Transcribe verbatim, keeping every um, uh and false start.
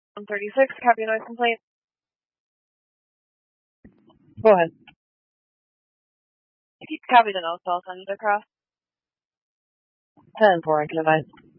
one thirty-six, copy noise complaint. Go ahead. If you copy the notes, I'll send it across. ten four, I can advise.